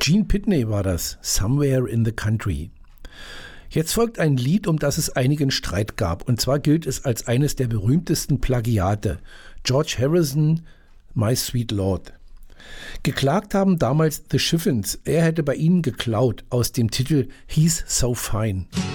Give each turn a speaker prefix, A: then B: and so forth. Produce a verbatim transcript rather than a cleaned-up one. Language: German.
A: Gene Pitney war das, Somewhere in the Country. Jetzt folgt ein Lied, um das es einigen Streit gab. Und zwar gilt es als eines der berühmtesten Plagiate. George Harrison, My Sweet Lord. Geklagt haben damals The Chiffons. Er hätte bei ihnen geklaut aus dem Titel He's So Fine.